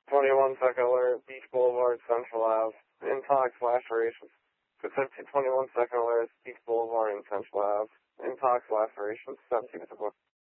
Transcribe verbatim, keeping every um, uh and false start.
twenty-one second alert, Beach Boulevard, Central Ave. Intox lacerations. twenty-one second alert, Beach Boulevard and Central Ave. Intox lacerations, seventeen to